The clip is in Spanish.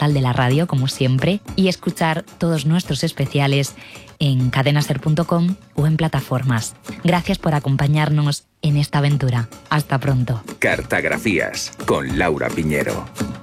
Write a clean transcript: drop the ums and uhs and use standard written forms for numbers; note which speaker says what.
Speaker 1: postal de la radio, como siempre, y escuchar todos nuestros especiales en cadenaser.com o en plataformas. Gracias por acompañarnos en esta aventura. Hasta pronto.
Speaker 2: Cartagrafías con Laura Piñero.